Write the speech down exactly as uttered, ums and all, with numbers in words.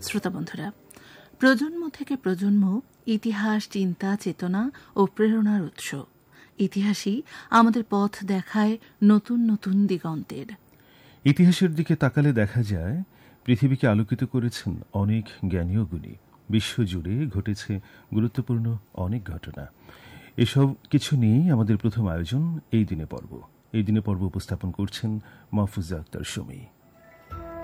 শ্রোতা বন্ধুরা, প্রজন্ম থেকে প্রজন্ম ইতিহাস চিন্তা চেতনা ও প্রেরণার উৎস। ইতিহাসই আমাদের পথ দেখায় নতুন নতুন দিগন্তের। ইতিহাসের দিকে তাকালে দেখা যায় পৃথিবীকে আলোকিত করেছেন অনেক জ্ঞানী ও গুণী। বিশ্বজুড়ে ঘটেছে গুরুত্বপূর্ণ অনেক ঘটনা। এসব কিছু নিয়েই আমাদের প্রথম আয়োজন এই দিনে পর্ব। এই দিনে পর্ব উপস্থাপন করছেন মাহফুজা আক্তার সুমি।